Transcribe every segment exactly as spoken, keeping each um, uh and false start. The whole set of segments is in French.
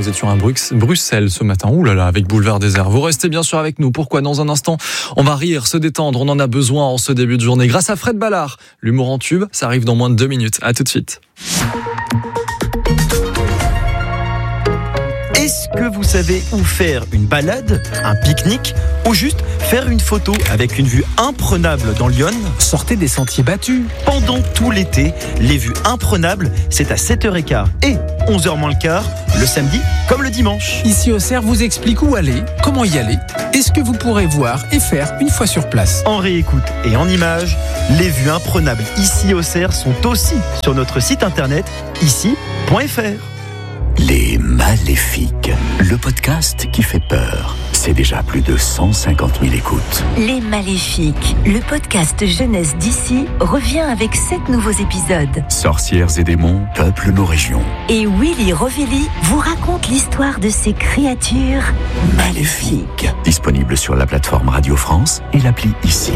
nous étions à Bruxelles ce matin. Ouh là là, avec Boulevard Désert. Vous restez bien sûr avec nous. Pourquoi ? Dans un instant, on va rire, se détendre. On en a besoin en ce début de journée. Grâce à Fred Ballard. L'humour en tube, ça arrive dans moins de deux minutes. À tout de suite. Est-ce que vous savez où faire une balade, un pique-nique ou juste faire une photo avec une vue imprenable dans Lyon ? Sortez des sentiers battus. Pendant tout l'été, les vues imprenables, c'est à sept heures quinze et onze heures moins le quart, le samedi comme le dimanche. Ici Auxerre vous explique où aller, comment y aller et ce que vous pourrez voir et faire une fois sur place. En réécoute et en images, les vues imprenables ici Auxerre sont aussi sur notre site internet ici point f r. Les Maléfiques, le podcast qui fait peur. C'est déjà plus de cent cinquante mille écoutes. Les Maléfiques, le podcast jeunesse d'ici, revient avec sept nouveaux épisodes. Sorcières et démons peuplent nos régions. Et Willy Rovelli vous raconte l'histoire de ces créatures maléfiques. Disponible sur la plateforme Radio France et l'appli Ici.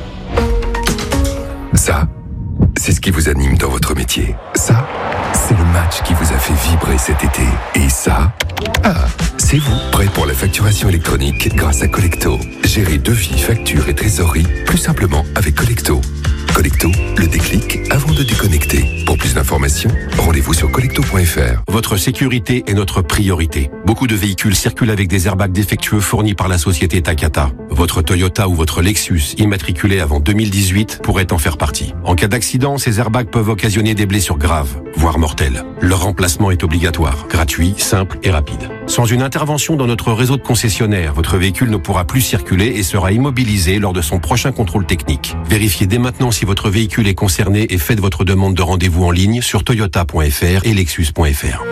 Ça, c'est ce qui vous anime dans votre métier. Ça, c'est le match qui vous a fait vibrer cet été. Et ça, ah, c'est vous, prêt pour la facturation électronique grâce à Collecto. Gérez devis, factures et trésorerie plus simplement avec Collecto. Collecto, le déclic avant de déconnecter. Pour plus d'informations, rendez-vous sur collecto point f r. Votre sécurité est notre priorité. Beaucoup de véhicules circulent avec des airbags défectueux fournis par la société Takata. Votre Toyota ou votre Lexus, immatriculé avant deux mille dix-huit, pourrait en faire partie. En cas d'accident, ces airbags peuvent occasionner des blessures graves, voire mortelles. Leur remplacement est obligatoire, gratuit, simple et rapide. Sans une intervention dans notre réseau de concessionnaires, votre véhicule ne pourra plus circuler et sera immobilisé lors de son prochain contrôle technique. Vérifiez dès maintenant si votre véhicule est concerné et faites votre demande de rendez-vous en ligne sur toyota point f r et lexus point f r.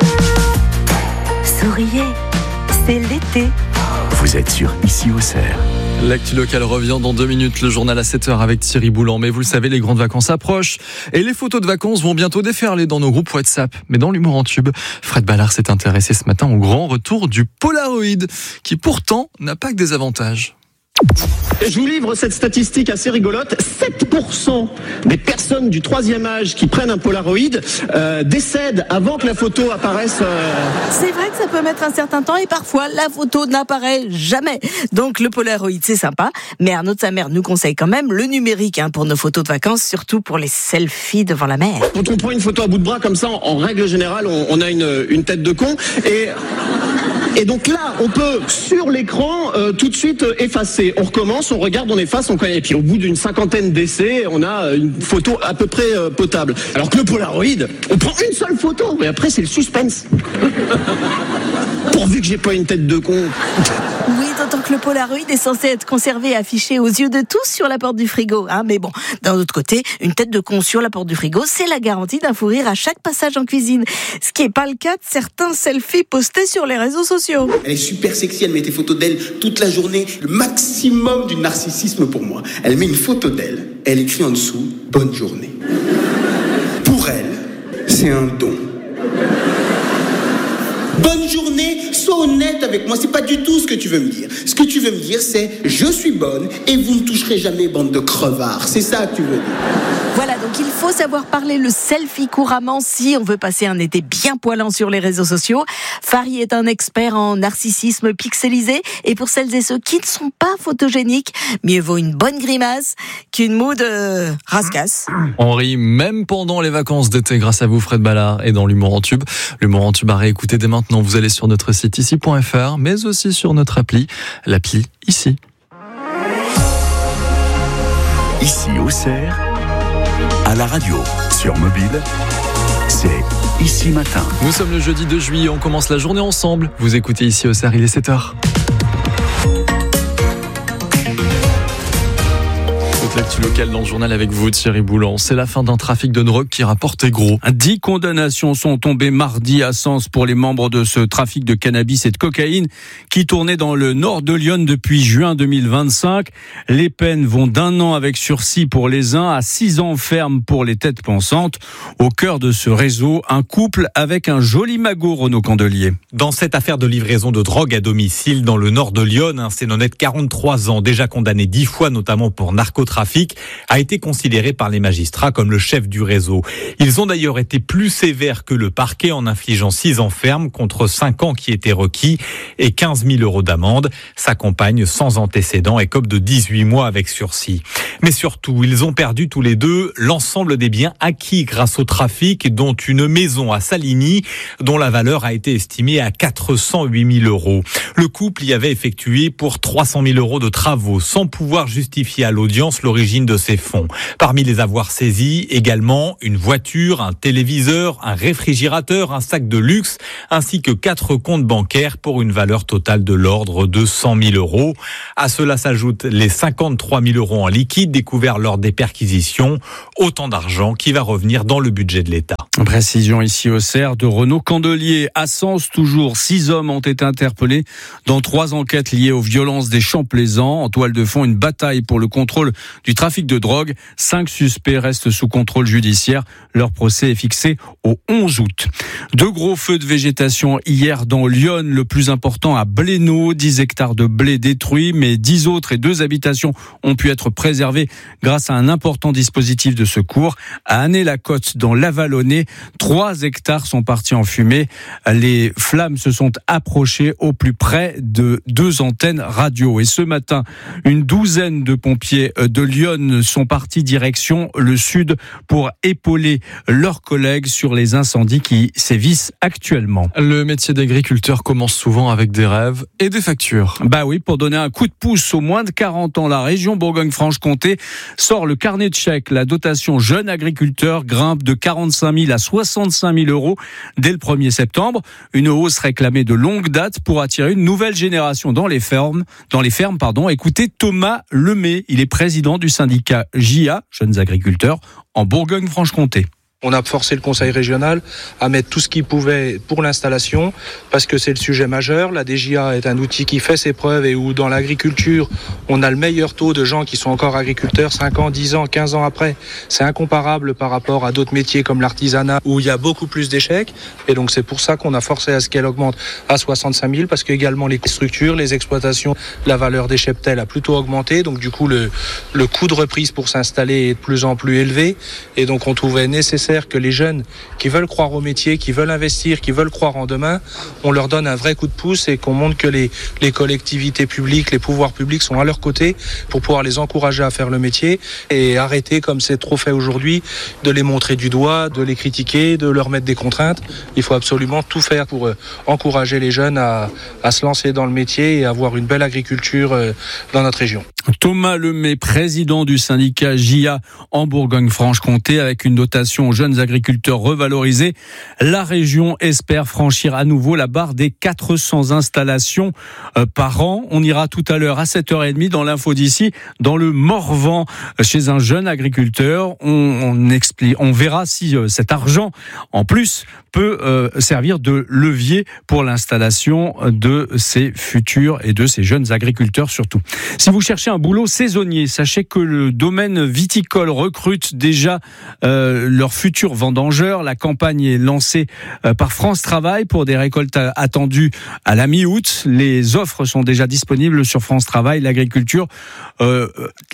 Souriez, c'est l'été. Vous êtes sur Ici Auxerre. L'actu locale revient dans deux minutes, le journal à sept heures avec Thierry Boulan. Mais vous le savez, les grandes vacances approchent et les photos de vacances vont bientôt déferler dans nos groupes WhatsApp. Mais dans l'humour en tube, Fred Ballard s'est intéressé ce matin au grand retour du Polaroid, qui pourtant n'a pas que des avantages. Je vous livre cette statistique assez rigolote. sept pour cent des personnes du troisième âge qui prennent un Polaroid euh, décèdent avant que la photo apparaisse. Euh... C'est vrai que ça peut mettre un certain temps et parfois la photo n'apparaît jamais. Donc le Polaroid c'est sympa, mais Arnaud de sa mère nous conseille quand même le numérique hein, pour nos photos de vacances, surtout pour les selfies devant la mer. Quand on prend une photo à bout de bras comme ça, en, en règle générale, on, on a une, une tête de con et... Et donc là, on peut, sur l'écran, euh, tout de suite euh, effacer. On recommence, on regarde, on efface, on connaît. Et puis au bout d'une cinquantaine d'essais, on a une photo à peu près euh, potable. Alors que le Polaroid, on prend une seule photo, mais après c'est le suspense. Pourvu que j'ai pas une tête de con. Oui, d'autant que le Polaroid est censé être conservé et affiché aux yeux de tous sur la porte du frigo. Hein. Mais bon, d'un autre côté, une tête de con sur la porte du frigo, c'est la garantie d'un fou rire à chaque passage en cuisine. Ce qui n'est pas le cas de certains selfies postés sur les réseaux sociaux. Elle est super sexy, elle met des photos d'elle toute la journée. Le maximum du narcissisme pour moi. Elle met une photo d'elle, elle écrit en dessous « Bonne journée ». Pour elle, c'est un don. Bonne journée, sois honnête avec moi, c'est pas du tout ce que tu veux me dire. Ce que tu veux me dire, c'est « Je suis bonne et vous ne toucherez jamais, bande de crevards ». C'est ça que tu veux dire. Voilà, donc il faut savoir parler le selfie couramment si on veut passer un été bien poilant sur les réseaux sociaux. Fari est un expert en narcissisme pixelisé et pour celles et ceux qui ne sont pas photogéniques, mieux vaut une bonne grimace qu'une moue de rascasse. On rit même pendant les vacances d'été grâce à vous Fred Ballard et dans l'humour en tube. L'humour en tube à réécouter dès maintenant. Vous allez sur notre site ici point f r mais aussi sur notre appli, l'appli Ici. Ici Auxerre, à la radio, sur mobile, c'est Ici Matin. Nous sommes le jeudi deux juillet, on commence la journée ensemble. Vous écoutez Ici Auxerre, il est sept heures. L'actu locale dans le journal avec vous, Thierry Boulan. C'est la fin d'un trafic de drogue qui rapportait gros. Dix condamnations sont tombées mardi à Sens pour les membres de ce trafic de cannabis et de cocaïne qui tournait dans le nord de Lyon depuis juin deux mille vingt-cinq. Les peines vont d'un an avec sursis pour les uns à six ans ferme pour les têtes pensantes. Au cœur de ce réseau, un couple avec un joli magot, Renaud Candelier. Dans cette affaire de livraison de drogue à domicile dans le nord de Lyon, un Sénonais de quarante-trois ans, déjà condamné dix fois, notamment pour narcotrafic, trafic, a été considéré par les magistrats comme le chef du réseau. Ils ont d'ailleurs été plus sévères que le parquet en infligeant six ans ferme contre cinq ans qui étaient requis et quinze mille euros d'amende. Sa compagne, sans antécédent, écope de dix-huit mois avec sursis. Mais surtout, ils ont perdu tous les deux l'ensemble des biens acquis grâce au trafic, dont une maison à Saligny, dont la valeur a été estimée à quatre cent huit mille euros. Le couple y avait effectué pour trois cent mille euros de travaux, sans pouvoir justifier à l'audience l'origine de ces fonds. Parmi les avoirs saisis, également une voiture, un téléviseur, un réfrigérateur, un sac de luxe, ainsi que quatre comptes bancaires pour une valeur totale de l'ordre de cent mille euros. À cela s'ajoutent les cinquante-trois mille euros en liquide découverts lors des perquisitions. Autant d'argent qui va revenir dans le budget de l'État. Précision ici au Cerf de Renaud Candelier. À Sens, toujours, six hommes ont été interpellés dans trois enquêtes liées aux violences des Champs-Plaisants. En toile de fond, une bataille pour le contrôle du trafic de drogue. Cinq suspects restent sous contrôle judiciaire. Leur procès est fixé au onze août. Deux gros feux de végétation hier dans Lyon, le plus important à Blénaud. dix hectares de blé détruits, mais dix autres et deux habitations ont pu être préservées grâce à un important dispositif de secours. À Année-la-Côte, dans l'Avalonnais, trois hectares sont partis en fumée. Les flammes se sont approchées au plus près de deux antennes radio. Et ce matin, une douzaine de pompiers de Lyon sont partis direction le sud pour épauler leurs collègues sur les incendies qui sévissent actuellement. Le métier d'agriculteur commence souvent avec des rêves et des factures. Bah oui, pour donner un coup de pouce aux moins de quarante ans, la région Bourgogne-Franche-Comté sort le carnet de chèques. La dotation jeune agriculteur grimpe de quarante-cinq mille à soixante-cinq mille euros dès le premier septembre. Une hausse réclamée de longue date pour attirer une nouvelle génération dans les fermes. Dans les fermes, pardon. Écoutez Thomas Lemay, il est président du syndicat J A, Jeunes Agriculteurs, en Bourgogne-Franche-Comté. On a forcé le conseil régional à mettre tout ce qu'il pouvait pour l'installation parce que c'est le sujet majeur. La D J A est un outil qui fait ses preuves et où dans l'agriculture, on a le meilleur taux de gens qui sont encore agriculteurs cinq ans, dix ans, quinze ans après. C'est incomparable par rapport à d'autres métiers comme l'artisanat où il y a beaucoup plus d'échecs. Et donc c'est pour ça qu'on a forcé à ce qu'elle augmente à soixante-cinq mille parce que également les structures, les exploitations, la valeur des cheptels a plutôt augmenté. Donc du coup, le, le coût de reprise pour s'installer est de plus en plus élevé. Et donc on trouvait nécessaire que les jeunes qui veulent croire au métier, qui veulent investir, qui veulent croire en demain, on leur donne un vrai coup de pouce et qu'on montre que les, les collectivités publiques, les pouvoirs publics sont à leur côté pour pouvoir les encourager à faire le métier et arrêter, comme c'est trop fait aujourd'hui, de les montrer du doigt, de les critiquer, de leur mettre des contraintes. Il faut absolument tout faire pour euh, encourager les jeunes à, à se lancer dans le métier et avoir une belle agriculture euh, dans notre région. Thomas Lemay, président du syndicat J A en Bourgogne-Franche-Comté, avec une dotation aux jeunes agriculteurs revalorisée. La région espère franchir à nouveau la barre des quatre cents installations par an. On ira tout à l'heure à sept heures trente dans l'info d'ici, dans le Morvan, chez un jeune agriculteur. On, on, explique, on verra si euh, cet argent, en plus, peut euh, servir de levier pour l'installation de ces futurs et de ces jeunes agriculteurs surtout. Si vous cherchez un boulot saisonnier, sachez que le domaine viticole recrute déjà euh, leurs futurs vendangeurs. La campagne est lancée euh, par France Travail pour des récoltes attendues à la mi-août. Les offres sont déjà disponibles sur France Travail, l'agriculture, euh,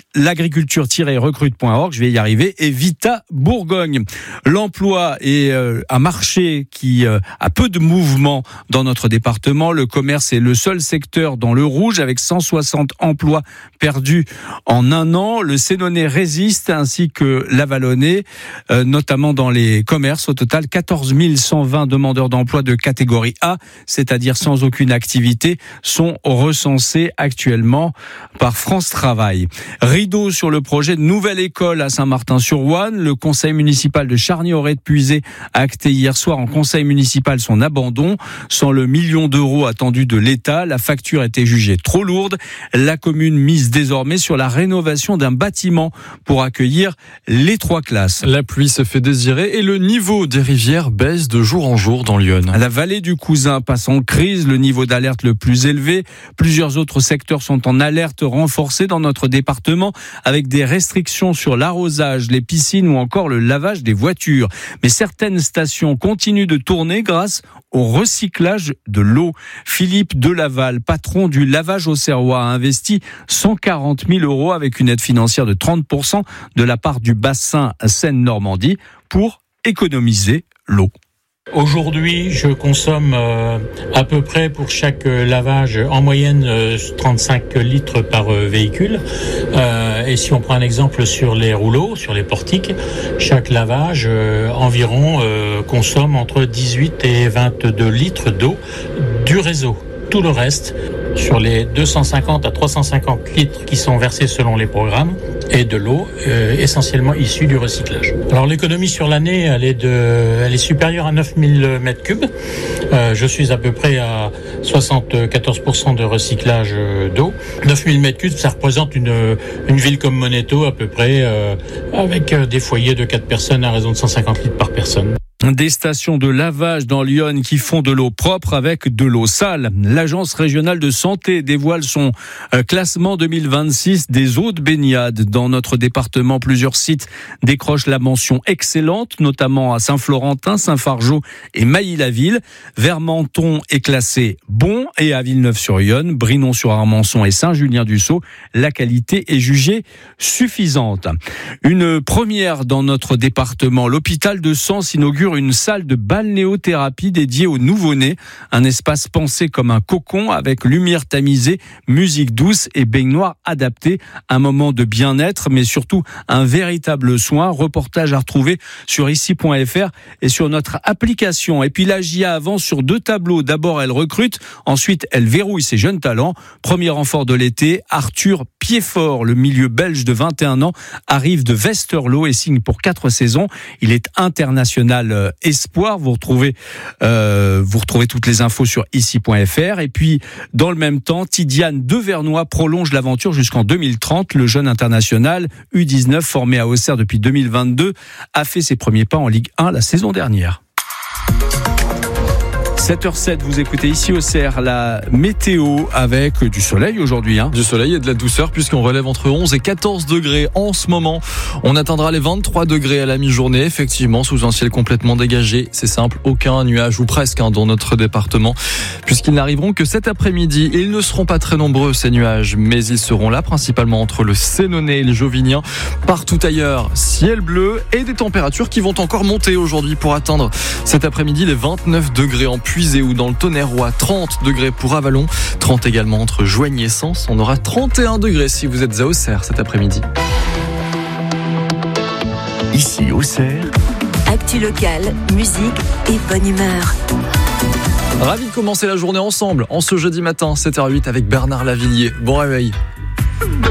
l'agriculture-recrute point org, je vais y arriver, et Vita Bourgogne. L'emploi est euh, un marché qui euh, a peu de mouvement dans notre département. Le commerce est le seul secteur dans le rouge avec cent soixante emplois perdus en un an. Le Sénonais résiste ainsi que l'Avalonnais, euh, notamment dans les commerces. Au total, quatorze mille cent vingt demandeurs d'emploi de catégorie A, c'est-à-dire sans aucune activité, sont recensés actuellement par France Travail. Rideau sur le projet de nouvelle école à Saint-Martin-sur-Ouanne. Le conseil municipal de Charny-Auray-de-Puisé a acté hier soir en conseil municipal son abandon. Sans le million d'euros attendu de l'État, la facture était jugée trop lourde. La commune mise désormais sur la rénovation d'un bâtiment pour accueillir les trois classes. La pluie se fait désirer et le niveau des rivières baisse de jour en jour dans Lyon. La vallée du Cousin passe en crise, le niveau d'alerte le plus élevé. Plusieurs autres secteurs sont en alerte renforcée dans notre département avec des restrictions sur l'arrosage, les piscines ou encore le lavage des voitures. Mais certaines stations continuent de tourner grâce au recyclage de l'eau. Philippe Delaval, patron du lavage Auxerrois, a investi cent quarante mille euros avec une aide financière de trente pour cent de la part du bassin Seine-Normandie pour économiser l'eau. Aujourd'hui, je consomme euh, à peu près pour chaque euh, lavage en moyenne euh, trente-cinq litres par euh, véhicule. Euh, et si on prend un exemple sur les rouleaux, sur les portiques, chaque lavage euh, environ euh, consomme entre dix-huit et vingt-deux litres d'eau du réseau. Tout le reste, sur les deux cent cinquante à trois cent cinquante litres qui sont versés selon les programmes, et de l'eau euh, essentiellement issue du recyclage. Alors l'économie sur l'année, elle est de, elle est supérieure à neuf mille mètres cubes. Euh, je suis à peu près à soixante-quatorze pour cent de recyclage d'eau. neuf mille mètres cubes, ça représente une une ville comme Moneto à peu près, euh, avec des foyers de quatre personnes à raison de cent cinquante litres par personne. Des stations de lavage dans l'Yonne qui font de l'eau propre avec de l'eau sale. L'Agence régionale de santé dévoile son classement deux mille vingt-six des eaux de baignade. Dans notre département, plusieurs sites décrochent la mention excellente, notamment à Saint-Florentin, Saint-Fargeau et Mailly-la-Ville. Vermenton est classé bon et à Villeneuve-sur-Yonne, Brinon-sur-Armançon et Saint-Julien-du-Sault, la qualité est jugée suffisante. Une première dans notre département, l'hôpital de Sens inaugure une salle de balnéothérapie dédiée aux nouveau-nés. Un espace pensé comme un cocon avec lumière tamisée, musique douce et baignoire adaptée. Un moment de bien-être, mais surtout un véritable soin. Reportage à retrouver sur ici point f r et sur notre application. Et puis la J A avance sur deux tableaux. D'abord, elle recrute. Ensuite, elle verrouille ses jeunes talents. Premier renfort de l'été, Arthur Piedfort, le milieu belge de vingt et un ans, arrive de Westerlo et signe pour quatre saisons. Il est international espoir. Vous retrouvez, euh, vous retrouvez toutes les infos sur ici point f r. Et puis, dans le même temps, Tidiane Devernois prolonge l'aventure jusqu'en deux mille trente. Le jeune international U dix-neuf, formé à Auxerre depuis deux mille vingt-deux, a fait ses premiers pas en Ligue un la saison dernière. sept heures sept, vous écoutez ici Auxerre la météo avec du soleil aujourd'hui. Hein. Du soleil et de la douceur puisqu'on relève entre onze et quatorze degrés en ce moment. On atteindra les vingt-trois degrés à la mi-journée, effectivement, sous un ciel complètement dégagé. C'est simple, aucun nuage ou presque hein, dans notre département puisqu'ils n'arriveront que cet après-midi. Ils ne seront pas très nombreux ces nuages, mais ils seront là principalement entre le Sénonais et le Jovinien. Partout ailleurs, ciel bleu et des températures qui vont encore monter aujourd'hui pour atteindre cet après-midi les vingt-neuf degrés en Puisée ou dans le Tonnerrois, trente degrés pour Avalon, trente également entre Joigny et Sens. On aura trente et un degrés si vous êtes à Auxerre cet après-midi. Ici Auxerre. Actu locale, musique et bonne humeur. Ravi de commencer la journée ensemble en ce jeudi matin, sept heures huit avec Bernard Lavillier. Bon réveil.